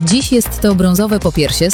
Dziś jest to brązowe popiersie z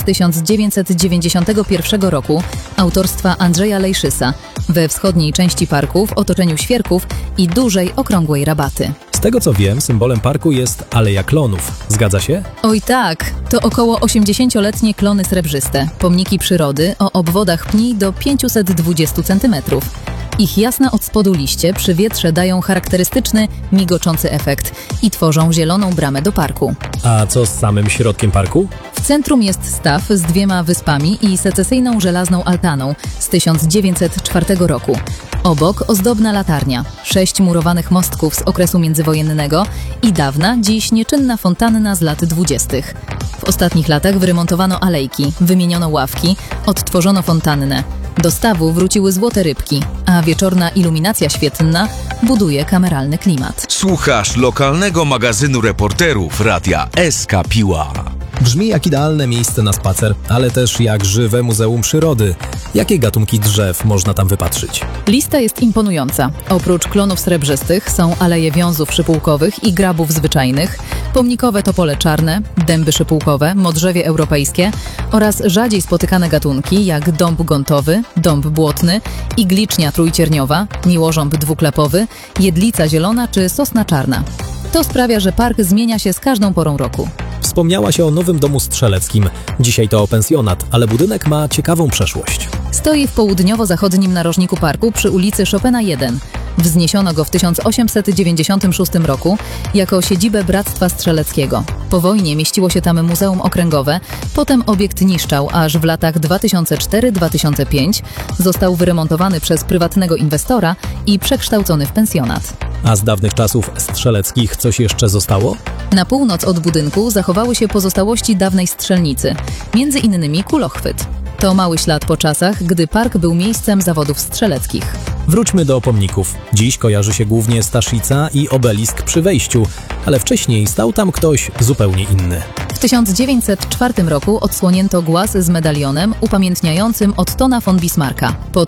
1991 roku autorstwa Andrzeja Lejszysa we wschodniej części parku w otoczeniu świerków i dużej, okrągłej rabaty. Z tego co wiem, symbolem parku jest Aleja Klonów. Zgadza się? Oj tak, to około 80-letnie klony srebrzyste, pomniki przyrody o obwodach pni do 520 cm. Ich jasne od spodu liście przy wietrze dają charakterystyczny, migoczący efekt i tworzą zieloną bramę do parku. A co z samym środkiem parku? W centrum jest staw z 2 wyspami i secesyjną żelazną altaną z 1904 roku. Obok ozdobna latarnia, 6 murowanych mostków z okresu międzywojennego i dawna, dziś nieczynna fontanna z lat 20. W ostatnich latach wyremontowano alejki, wymieniono ławki, odtworzono fontannę. Do stawu wróciły złote rybki, a wieczorna iluminacja świetlna buduje kameralny klimat. Słuchasz lokalnego magazynu reporterów Radia SK Piła. Brzmi jak idealne miejsce na spacer, ale też jak żywe muzeum przyrody. Jakie gatunki drzew można tam wypatrzyć? Lista jest imponująca. Oprócz klonów srebrzystych są aleje wiązów szypułkowych i grabów zwyczajnych, pomnikowe topole czarne, dęby szypułkowe, modrzewie europejskie oraz rzadziej spotykane gatunki jak dąb gontowy, dąb błotny, iglicznia trójcierniowa, miłożąb dwuklapowy, jedlica zielona czy sosna czarna. To sprawia, że park zmienia się z każdą porą roku. Wspomniałaś o nowym domu strzeleckim. Dzisiaj to pensjonat, ale budynek ma ciekawą przeszłość. Stoi w południowo-zachodnim narożniku parku przy ulicy Chopina 1. Wzniesiono go w 1896 roku jako siedzibę Bractwa Strzeleckiego. Po wojnie mieściło się tam muzeum okręgowe, potem obiekt niszczał, aż w latach 2004-2005 został wyremontowany przez prywatnego inwestora i przekształcony w pensjonat. A z dawnych czasów strzeleckich coś jeszcze zostało? Na północ od budynku zachowały się pozostałości dawnej strzelnicy, między innymi kulochwyt. To mały ślad po czasach, gdy park był miejscem zawodów strzeleckich. Wróćmy do pomników. Dziś kojarzy się głównie Staszica i obelisk przy wejściu, ale wcześniej stał tam ktoś zupełnie inny. W 1904 roku odsłonięto głaz z medalionem upamiętniającym Ottona von Bismarcka. Po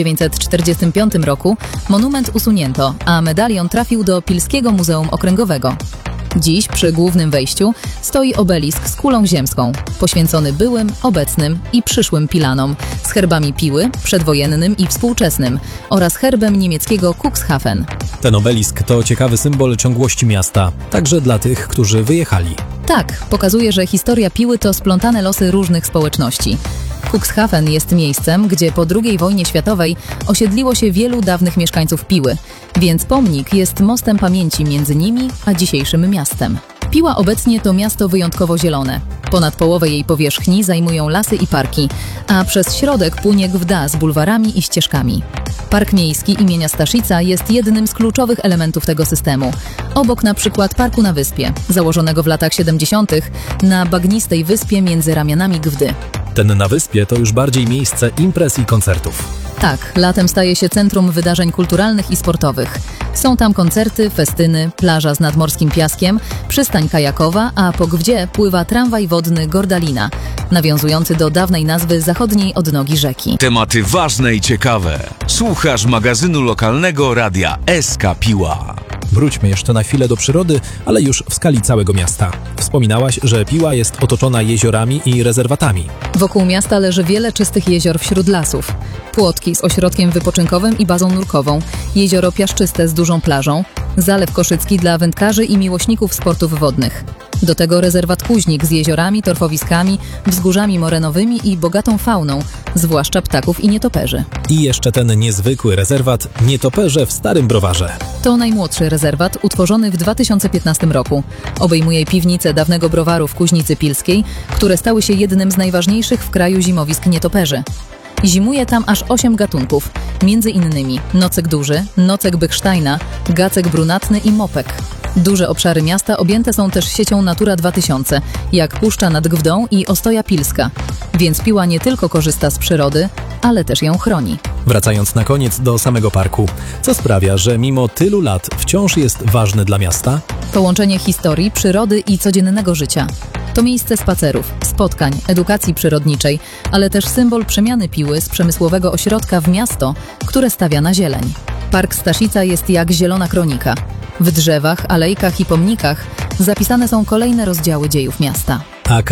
1945 roku monument usunięto, a medalion trafił do Pilskiego Muzeum Okręgowego. Dziś przy głównym wejściu stoi obelisk z kulą ziemską, poświęcony byłym, obecnym i przyszłym Pilanom, z herbami Piły, przedwojennym i współczesnym oraz herbem niemieckiego Cuxhaven. Ten obelisk to ciekawy symbol ciągłości miasta, także dla tych, którzy wyjechali. Tak, pokazuje, że historia Piły to splątane losy różnych społeczności. Cuxhaven jest miejscem, gdzie po II wojnie światowej osiedliło się wielu dawnych mieszkańców Piły, więc pomnik jest mostem pamięci między nimi a dzisiejszym miastem. Piła obecnie to miasto wyjątkowo zielone. Ponad połowę jej powierzchni zajmują lasy i parki, a przez środek płynie Gwda z bulwarami i ścieżkami. Park miejski imienia Staszica jest jednym z kluczowych elementów tego systemu. Obok na przykład parku na wyspie, założonego w latach 70. na bagnistej wyspie między ramionami Gwdy. Ten na wyspie to już bardziej miejsce imprez i koncertów. Tak, latem staje się centrum wydarzeń kulturalnych i sportowych. Są tam koncerty, festyny, plaża z nadmorskim piaskiem, przystań kajakowa, a po Gwdzie pływa tramwaj wodny Gordalina, nawiązujący do dawnej nazwy zachodniej odnogi rzeki. Tematy ważne i ciekawe. Słuchasz magazynu lokalnego Radia SK Piła. Wróćmy jeszcze na chwilę do przyrody, ale już w skali całego miasta. Wspominałaś, że Piła jest otoczona jeziorami i rezerwatami. Wokół miasta leży wiele czystych jezior wśród lasów. Płotki z ośrodkiem wypoczynkowym i bazą nurkową, jezioro piaszczyste z dużą plażą, zalew koszycki dla wędkarzy i miłośników sportów wodnych. Do tego rezerwat Kuźnik z jeziorami, torfowiskami, wzgórzami morenowymi i bogatą fauną, zwłaszcza ptaków i nietoperzy. I jeszcze ten niezwykły rezerwat Nietoperze w Starym Browarze. To najmłodszy rezerwat utworzony w 2015 roku. Obejmuje piwnice dawnego browaru w Kuźnicy Pilskiej, które stały się jednym z najważniejszych w kraju zimowisk nietoperzy. Zimuje tam aż 8 gatunków, między innymi nocek duży, nocek bechsteina, gacek brunatny i mopek. Duże obszary miasta objęte są też siecią Natura 2000, jak Puszcza nad Gwdą i Ostoja Pilska, więc Piła nie tylko korzysta z przyrody, ale też ją chroni. Wracając na koniec do samego parku, co sprawia, że mimo tylu lat wciąż jest ważny dla miasta? Połączenie historii, przyrody i codziennego życia. To miejsce spacerów, spotkań, edukacji przyrodniczej, ale też symbol przemiany Piły z przemysłowego ośrodka w miasto, które stawia na zieleń. Park Staszica jest jak zielona kronika. W drzewach, alejkach i pomnikach zapisane są kolejne rozdziały dziejów miasta.